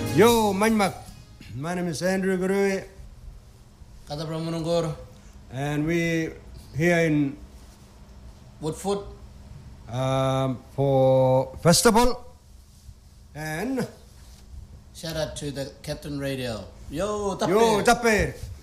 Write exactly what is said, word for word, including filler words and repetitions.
Yo, Manmak. My name is Andrew Gurui. Kata Pramunangor. And we here in Woodford um, for festival. And shout out to the Captain Radio. Yo, tape. Yo, tape.